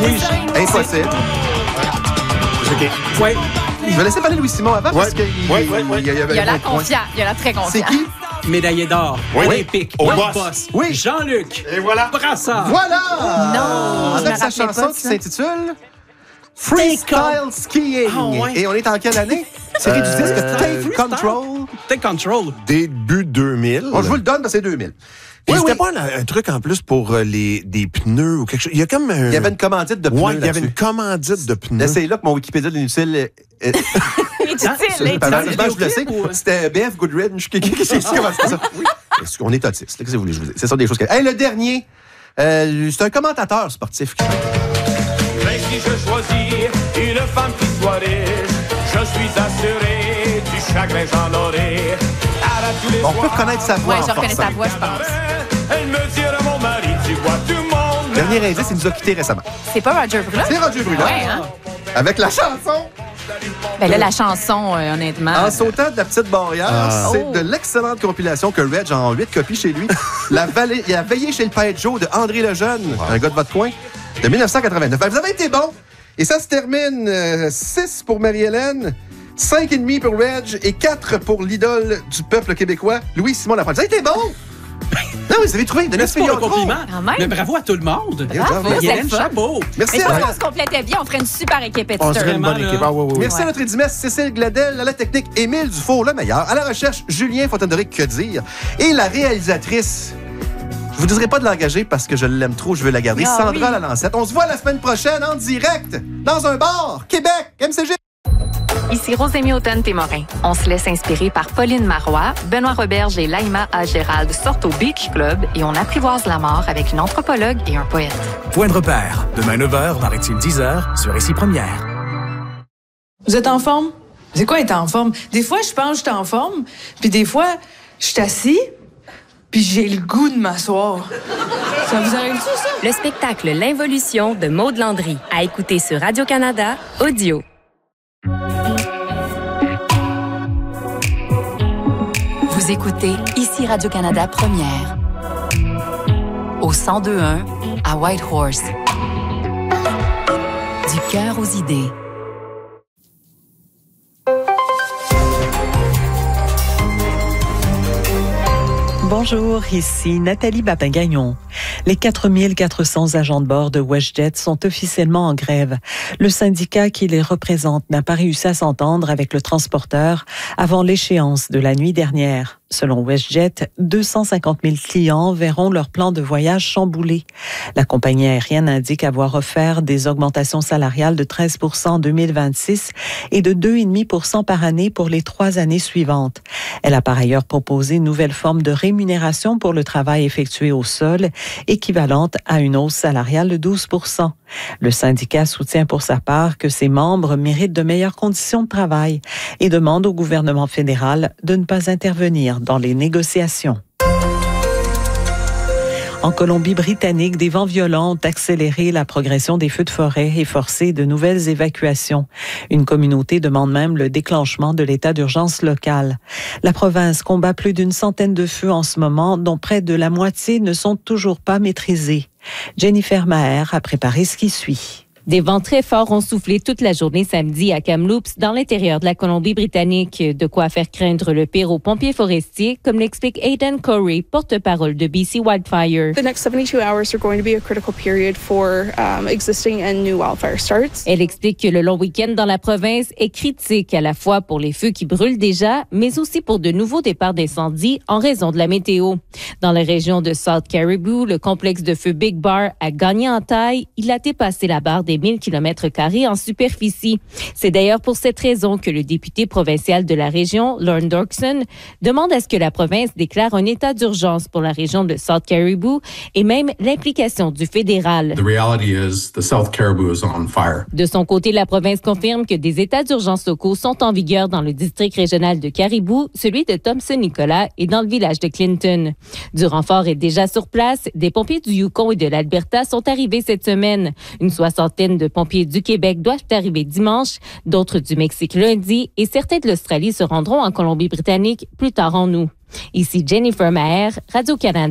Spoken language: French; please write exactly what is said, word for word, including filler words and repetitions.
Oui, impossible. OK. Ouais. Je vais laisser parler Louis-Simon avant Ouais. parce qu'il Ouais, ouais, ouais. il y avait Il a un l'air bon point. confiant. Il a l'air très confiant. C'est qui? Médaillé d'or, Oui. olympique, Au World boss. boss, Oui. Jean-Luc Et voilà. Brassard. Voilà! Non, je Avec me sa rappelais chanson pas de qui ça. s'intitule Freestyle Skiing. Ah, ouais. Et on est en quelle année? Série du disque Euh, Take freestyle. Control. Take control. Début deux mille. Bon, je vous le donne, parce que c'est deux mille. Puis Oui, c'était oui. pas un, un truc en plus pour euh, les, des pneus ou quelque chose. Il y a comme un... Il y avait une commandite de pneus Ouais, il y avait là-dessus. une commandite de pneus. Là, c'est là que mon Wikipédia de l'inutile est... est- Inutile, c'est pas mal, inutile. je le sais. C'était B F Goodrich. Qui qui- qui- c'est comment c'est ça? Est-ce qu'on est autiste? Qu'est-ce que vous voulez que je vous dise? C'est ça des choses que... Hey, le dernier, euh, c'est un commentateur sportif qui Mais si je choisis une femme qui soit riche, je suis assuré du chagrin j'en aurai. Elle a tous les On peut soirs, reconnaître sa voix Ouais, en je reconnais forçant. sa voix, je pense. elle me dira mon mari, tu vois tout le monde. Dernier indice, il nous a quittés récemment. C'est pas Roger Brulotte? C'est Roger Brulotte. Ouais, hein? Avec la chanson Ben là, la chanson, euh, honnêtement. En sautant de la petite barrière, Ah. c'est Oh. de l'excellente compilation que Reg a en huit copies chez lui. la vallée, il a veillé chez le Père Joe de André Lejeune, un gars de votre coin, de dix-neuf cent quatre-vingt-neuf. Ben, vous avez été bon. Et ça se termine euh, six pour Marie-Hélène, cinq et demi pour Reg et quatre pour l'idole du peuple québécois, Louis-Simon Lapointe. Vous avez été bon. Non, vous avez trouvé de neuf Merci pour millions le de compliment. Quand même. Mais bravo à tout le monde. Bravo, c'est Hélène, le fun. chapeau. Merci Mais je à pense qu'on se complétait bien. On ferait une super équipe On éditeur. serait une bonne Vraiment, équipe. là. Ah, oui, oui, oui. Merci à notre édimesse Cécile Gladel, à la technique Émile Dufour, le meilleur, à la recherche Julien Fontaine-Doric, que dire, et la réalisatrice. Je vous dirai pas de l'engager parce que je l'aime trop, je veux la garder. Ah, Sandra oui. Lalancette. On se voit la semaine prochaine en direct dans un bar, Québec, M C G. Ici Rosémie Automne-Témorin. On se laisse inspirer par Pauline Marois, Benoît Roberge et Laïma A. Gérald sortent au Beach Club et on apprivoise la mort avec une anthropologue et un poète. Point de repère. Demain neuf heures, Maritime dix heures, sur Ici Première. Vous êtes en forme? C'est quoi être en forme? Des fois, je pense que je suis en forme, puis des fois, je suis assis, puis j'ai le goût de m'asseoir. Ça vous arrive-tu, ça? Le spectacle L'Involution de Maude Landry, à écouter sur Radio-Canada, audio. Vous écoutez Ici Radio-Canada Première. Au cent deux un à Whitehorse. Du cœur aux idées. Bonjour, ici Nathalie Babin-Gagnon. Les quatre mille quatre cents agents de bord de WestJet sont officiellement en grève. Le syndicat qui les représente n'a pas réussi à s'entendre avec le transporteur avant l'échéance de la nuit dernière. Selon WestJet, deux cent cinquante mille clients verront leur plan de voyage chamboulé. La compagnie aérienne indique avoir offert des augmentations salariales de treize pour cent en deux mille vingt-six et de deux virgule cinq pour cent par année pour les trois années suivantes. Elle a par ailleurs proposé une nouvelle forme de rémunération pour le travail effectué au sol, équivalente à une hausse salariale de douze pour cent. Le syndicat soutient pour sa part que ses membres méritent de meilleures conditions de travail et demande au gouvernement fédéral de ne pas intervenir dans les négociations. En Colombie-Britannique, des vents violents ont accéléré la progression des feux de forêt et forcé de nouvelles évacuations. Une communauté demande même le déclenchement de l'état d'urgence local. La province combat plus d'une centaine de feux en ce moment, dont près de la moitié ne sont toujours pas maîtrisés. Jennifer Maher a préparé ce qui suit. Des vents très forts ont soufflé toute la journée samedi à Kamloops, dans l'intérieur de la Colombie-Britannique. De quoi faire craindre le pire aux pompiers forestiers, comme l'explique Aidan Corey, porte-parole de B C Wildfire. The next seventy-two hours are going to be a critical period for um, existing and new wildfire starts. Elle explique que le long week-end dans la province est critique à la fois pour les feux qui brûlent déjà, mais aussi pour de nouveaux départs d'incendie en raison de la météo. Dans la région de South Caribou, le complexe de feu Big Bar a gagné en taille. Il a dépassé la barre des mille kilomètres carrés en superficie. C'est d'ailleurs pour cette raison que le député provincial de la région, Lorne Dorkson, demande à ce que la province déclare un état d'urgence pour la région de South Caribou et même l'implication du fédéral. The reality is the South Caribou is on fire. De son côté, la province confirme que des états d'urgence locaux sont en vigueur dans le district régional de Caribou, celui de Thompson-Nicolas et dans le village de Clinton. Du renfort est déjà sur place. Des pompiers du Yukon et de l'Alberta sont arrivés cette semaine. Une soixantaine de pompiers du Québec doivent arriver dimanche, d'autres du Mexique lundi et certains de l'Australie se rendront en Colombie-Britannique plus tard en août. Ici Jennifer Maher, Radio-Canada.